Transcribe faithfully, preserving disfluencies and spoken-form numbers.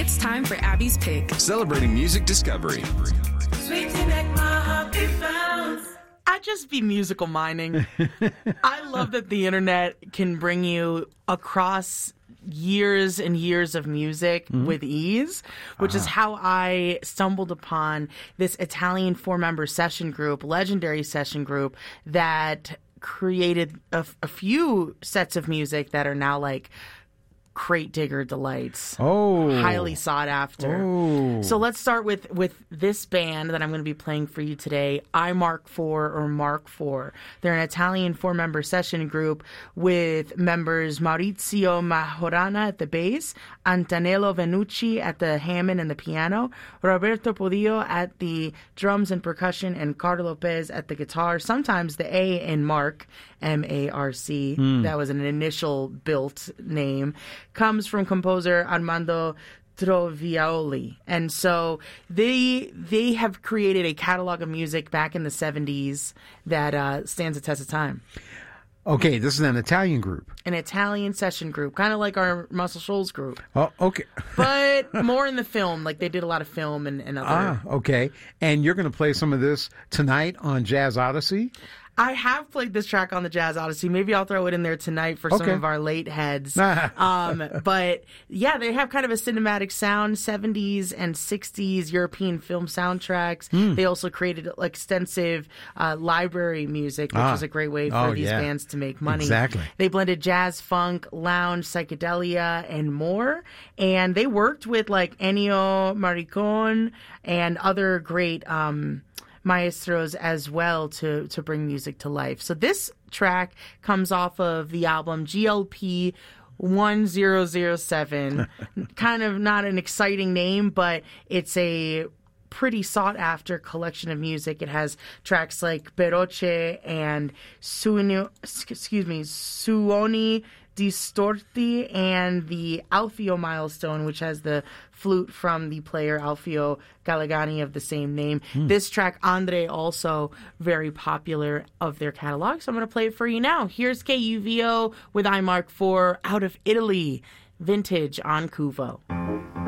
It's time for Abby's Pick. Celebrating music discovery. Sweet to make my heart beat bounce. I just be musical mining. I love that the internet can bring you across years and years of music mm-hmm. with ease, which uh-huh. is how I stumbled upon this Italian four-member session group, legendary session group, that created a, a few sets of music that are now like crate digger delights. Oh. Highly sought after. Oh. So let's start with, with this band that I'm going to be playing for you today, I Mark four or Mark four. They're an Italian four-member session group with members Maurizio Majorana at the bass, Antonello Venucci at the Hammond and the piano, Roberto Podillo at the drums and percussion, and Carlo Lopez at the guitar. Sometimes the A in Mark, M A R C, mm. that was an initial built name, comes from composer Armando Trovioli. And so they they have created a catalog of music back in the seventies that uh, stands the test of time. Okay, this is an Italian group. An Italian session group, kind of like our Muscle Shoals group. Oh, okay. But more in the film, like they did a lot of film and, and other... Ah, okay. And you're going to play some of this tonight on Jazz Odyssey? I have played this track on the Jazz Odyssey. Maybe I'll throw it in there tonight for some okay. of our late heads. um, but yeah, they have kind of a cinematic sound, seventies and sixties European film soundtracks. Mm. They also created extensive uh, library music, which ah. was a great way for oh, these yeah. bands to make money. Exactly. They blended jazz, funk, lounge, psychedelia, and more. And they worked with like Ennio Morricone and other great... Um, maestros as well to to bring music to life. So this track comes off of the album G L P one thousand seven. Kind of not an exciting name, but it's a pretty sought after collection of music. It has tracks like Peroce and Suoni, excuse me, Suoni Distorti and the Alfio Milestone, which has the flute from the player Alfio Gallegani of the same name. Hmm. This track, Andre, also very popular of their catalog, so I'm going to play it for you now. Here's K U V O with I Mark four out of Italy, vintage on Kuvo.